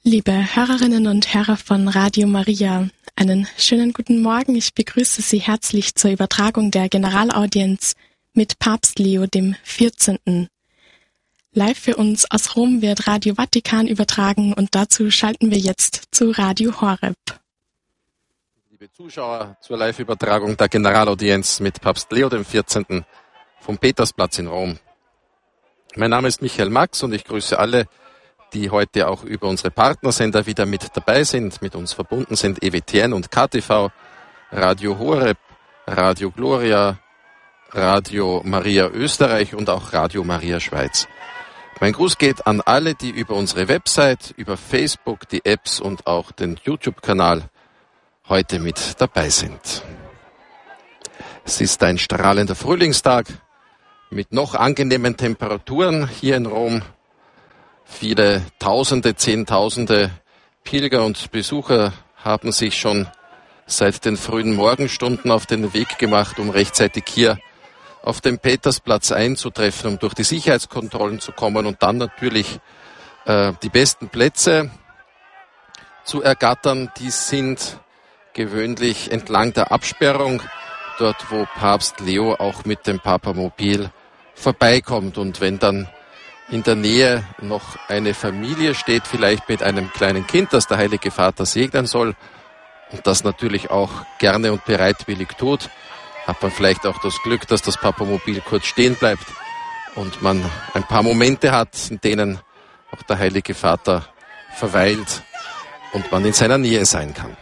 Liebe Hörerinnen und Hörer von Radio Maria, einen schönen guten Morgen. Ich begrüße Sie herzlich zur Übertragung der Generalaudienz mit Papst Leo dem 14. Live für uns aus Rom wird Radio Vatikan übertragen und dazu schalten wir jetzt zu Radio Horeb. Liebe Zuschauer, zur Live-Übertragung der Generalaudienz mit Papst Leo dem 14. vom Petersplatz in Rom. Mein Name ist Michael Max und ich grüße alle, die heute auch über unsere Partnersender wieder mit dabei sind, mit uns verbunden sind, EWTN und KTV, Radio Horeb, Radio Gloria, Radio Maria Österreich und auch Radio Maria Schweiz. Mein Gruß geht an alle, die über unsere Website, über Facebook, die Apps und auch den YouTube-Kanal heute mit dabei sind. Es ist ein strahlender Frühlingstag mit noch angenehmen Temperaturen hier in Rom. Viele Tausende, Zehntausende Pilger und Besucher haben sich schon seit den frühen Morgenstunden auf den Weg gemacht, um rechtzeitig hier auf dem Petersplatz einzutreffen, um durch die Sicherheitskontrollen zu kommen und dann natürlich die besten Plätze zu ergattern. Die sind gewöhnlich entlang der Absperrung, dort wo Papst Leo auch mit dem Papamobil vorbeikommt. Und wenn dann in der Nähe noch eine Familie steht, vielleicht mit einem kleinen Kind, das der Heilige Vater segnen soll und das natürlich auch gerne und bereitwillig tut, hat man vielleicht auch das Glück, dass das Papamobil kurz stehen bleibt und man ein paar Momente hat, in denen auch der Heilige Vater verweilt und man in seiner Nähe sein kann.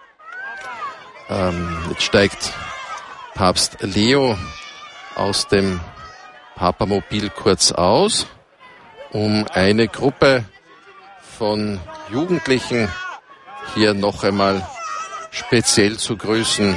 Jetzt steigt Papst Leo aus dem Papamobil kurz aus, um eine Gruppe von Jugendlichen hier noch einmal speziell zu grüßen.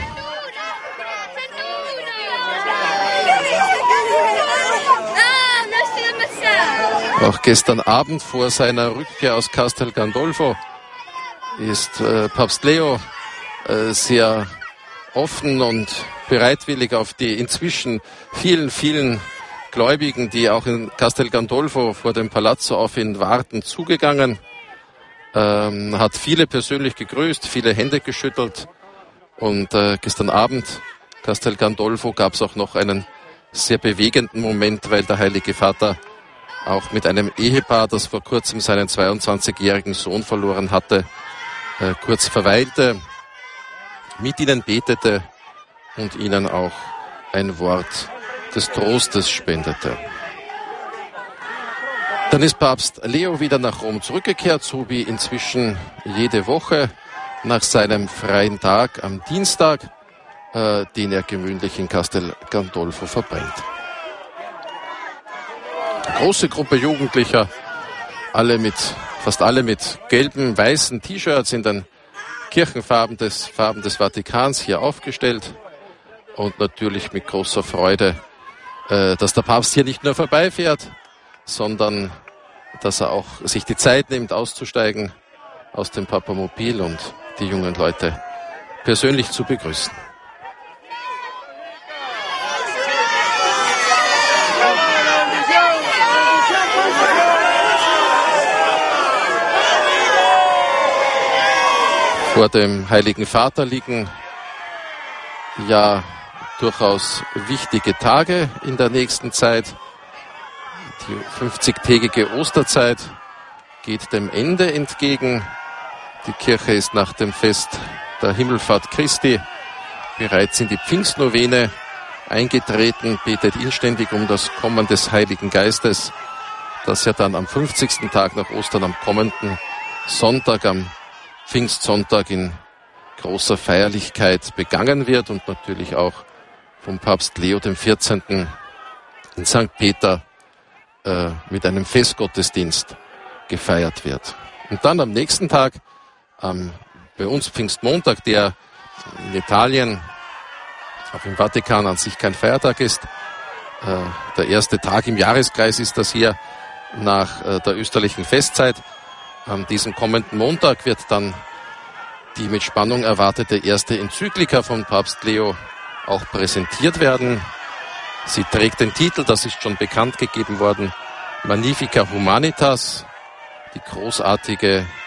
Auch gestern Abend vor seiner Rückkehr aus Castel Gandolfo ist Papst Leo sehr offen und bereitwillig auf die inzwischen vielen Gläubigen, die auch in Castel Gandolfo vor dem Palazzo auf ihn warten, zugegangen, hat viele persönlich gegrüßt, viele Hände geschüttelt und gestern Abend Castel Gandolfo gab es auch noch einen sehr bewegenden Moment, weil der Heilige Vater auch mit einem Ehepaar, das vor kurzem seinen 22-jährigen Sohn verloren hatte, kurz verweilte, mit ihnen betete und ihnen auch ein Wort des Trostes spendete. Dann ist Papst Leo wieder nach Rom zurückgekehrt, so wie inzwischen jede Woche nach seinem freien Tag am Dienstag, den er gewöhnlich in Castel Gandolfo verbringt. Eine große Gruppe Jugendlicher, fast alle mit gelben, weißen T-Shirts in den Kirchenfarben des Vatikans hier aufgestellt und natürlich mit großer Freude, dass der Papst hier nicht nur vorbeifährt, sondern dass er auch sich die Zeit nimmt, auszusteigen aus dem Papamobil und die jungen Leute persönlich zu begrüßen. Vor dem Heiligen Vater liegen ja durchaus wichtige Tage in der nächsten Zeit. Die 50-tägige Osterzeit geht dem Ende entgegen. Die Kirche ist nach dem Fest der Himmelfahrt Christi bereits in die Pfingstnovene eingetreten, betet inständig um das Kommen des Heiligen Geistes, das ja dann am 50. Tag nach Ostern, am kommenden Sonntag, am Pfingstsonntag in großer Feierlichkeit begangen wird und natürlich auch vom Papst Leo dem 14. in St. Peter mit einem Festgottesdienst gefeiert wird. Und dann am nächsten Tag, bei uns Pfingstmontag, der in Italien, auch im Vatikan an sich kein Feiertag ist, der erste Tag im Jahreskreis ist das hier nach der österlichen Festzeit. An diesem kommenden Montag wird dann die mit Spannung erwartete erste Enzyklika von Papst Leo auch präsentiert werden. Sie trägt den Titel, das ist schon bekannt gegeben worden, Magnifica Humanitas, die großartige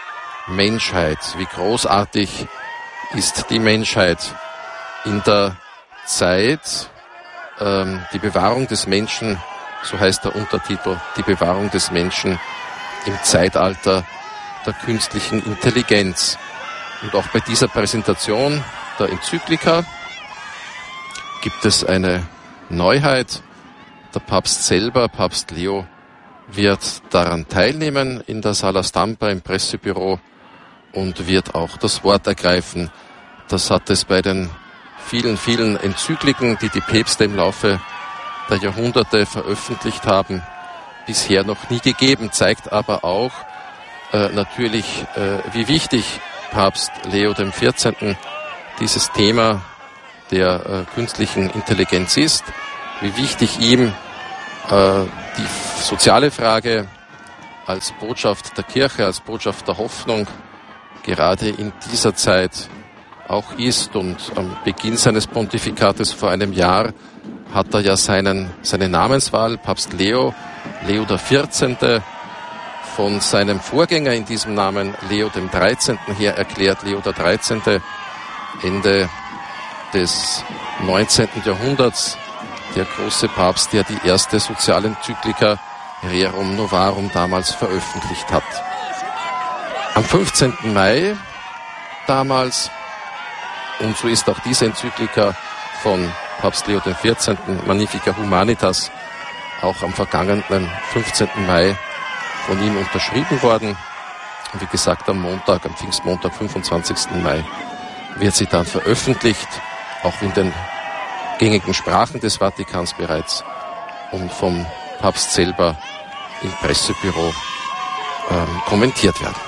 Menschheit. Wie großartig ist die Menschheit in der Zeit, die Bewahrung des Menschen, so heißt der Untertitel, die Bewahrung des Menschen im Zeitalter der künstlichen Intelligenz. Und auch bei dieser Präsentation der Enzyklika gibt es eine Neuheit. Der Papst selber, Papst Leo, wird daran teilnehmen in der Sala Stampa im Pressebüro und wird auch das Wort ergreifen. Das hat es bei den vielen, vielen Enzykliken, die die Päpste im Laufe der Jahrhunderte veröffentlicht haben, bisher noch nie gegeben, zeigt aber auch natürlich, wie wichtig Papst Leo XIV. Dieses Thema der künstlichen Intelligenz ist, wie wichtig ihm die soziale Frage als Botschaft der Kirche, als Botschaft der Hoffnung gerade in dieser Zeit auch ist. Und am Beginn seines Pontifikates vor einem Jahr hat er ja seine Namenswahl, Papst Leo XIV., von seinem Vorgänger in diesem Namen, Leo XIII., her erklärt. Leo XIII., Ende des 19. Jahrhunderts, der große Papst, der die erste Sozialenzyklika Rerum Novarum damals veröffentlicht hat. Am 15. Mai damals, und so ist auch diese Enzyklika von Papst Leo XIV., Magnificat Humanitas, auch am vergangenen 15. Mai von ihm unterschrieben worden. Und wie gesagt, am Pfingstmontag, 25. Mai, wird sie dann veröffentlicht, auch in den gängigen Sprachen des Vatikans bereits und vom Papst selber im Pressebüro kommentiert werden.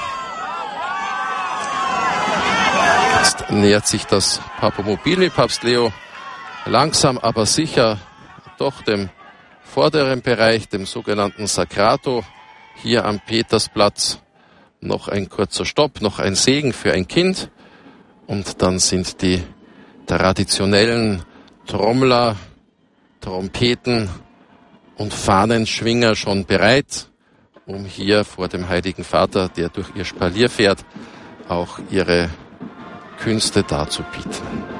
Jetzt nähert sich das Papomobil mit Papst Leo langsam, aber sicher doch dem vorderen Bereich, dem sogenannten Sacrato, hier am Petersplatz. Noch ein kurzer Stopp, noch ein Segen für ein Kind. Und dann sind die traditionellen Trommler, Trompeten und Fahnenschwinger schon bereit, um hier vor dem Heiligen Vater, der durch ihr Spalier fährt, auch ihre Künste darzubieten.